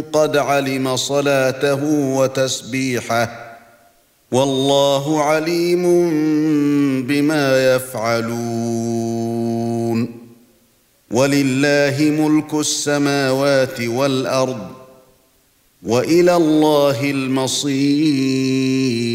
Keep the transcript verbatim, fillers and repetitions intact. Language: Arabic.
قد علم صلاته وتسبيحه والله عليم بما يفعلون ولله ملك السماوات والأرض وإلى الله المصير